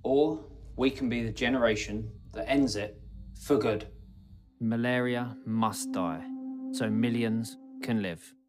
Or we can be the generation that ends it for good. Malaria must die, so millions can live.